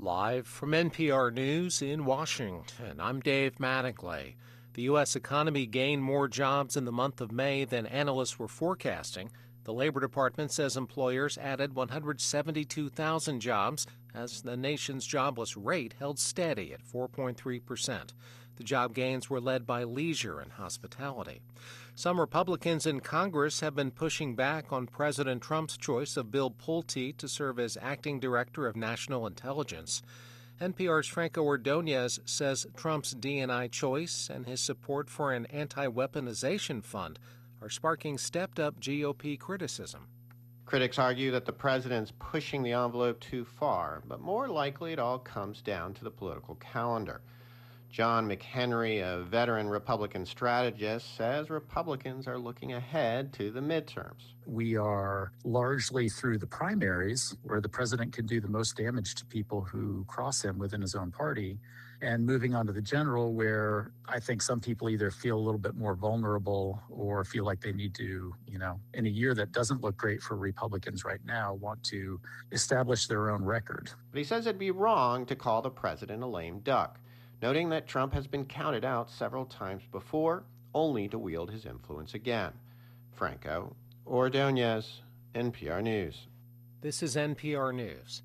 Live from NPR News in Washington, I'm Dave Mattingly. The U.S. economy gained more jobs in the month of May than analysts were forecasting. The Labor Department says employers added 172,000 jobs as the nation's jobless rate held steady at 4.3%. The job gains were led by leisure and hospitality. Some Republicans in Congress have been pushing back on President Trump's choice of Bill Pulte to serve as acting director of national intelligence. NPR's Franco Ordonez says Trump's D&I choice and his support for an anti-weaponization fund are sparking stepped-up GOP criticism. Critics argue that the president's pushing the envelope too far, but more likely it all comes down to the political calendar. John McHenry, a veteran Republican strategist, says Republicans are looking ahead to the midterms. We are largely through the primaries, where the president can do the most damage to people who cross him within his own party, and moving on to the general, where I think some people either feel a little bit more vulnerable or feel like they need to, in a year that doesn't look great for Republicans right now, want to establish their own record. But he says it'd be wrong to call the president a lame duck, noting that Trump has been counted out several times before, only to wield his influence again. Franco Ordonez, NPR News. This is NPR News.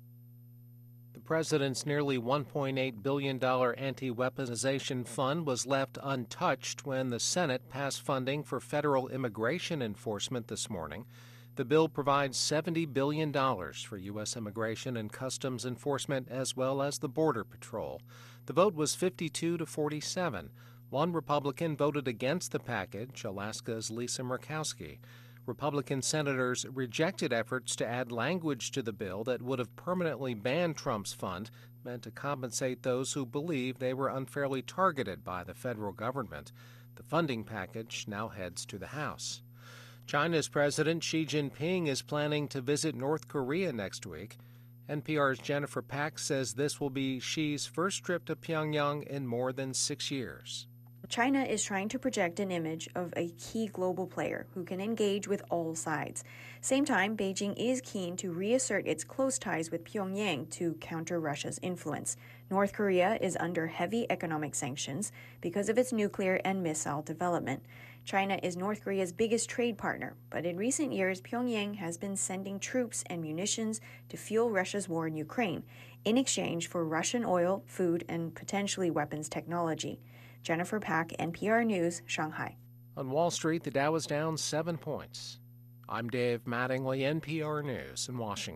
The president's nearly $1.8 billion anti-weaponization fund was left untouched when the Senate passed funding for federal immigration enforcement this morning. The bill provides $70 billion for U.S. immigration and customs enforcement as well as the Border Patrol. The vote was 52 to 47. One Republican voted against the package, Alaska's Lisa Murkowski. Republican senators rejected efforts to add language to the bill that would have permanently banned Trump's fund, meant to compensate those who believe they were unfairly targeted by the federal government. The funding package now heads to the House. China's President Xi Jinping is planning to visit North Korea next week. NPR's Jennifer Pack says this will be Xi's first trip to Pyongyang in more than 6 years. China is trying to project an image of a key global player who can engage with all sides. Same time, Beijing is keen to reassert its close ties with Pyongyang to counter Russia's influence. North Korea is under heavy economic sanctions because of its nuclear and missile development. China is North Korea's biggest trade partner, but in recent years, Pyongyang has been sending troops and munitions to fuel Russia's war in Ukraine in exchange for Russian oil, food, and potentially weapons technology. Jennifer Pack, NPR News, Shanghai. On Wall Street, the Dow is down 7 points. I'm Dave Mattingly, NPR News in Washington.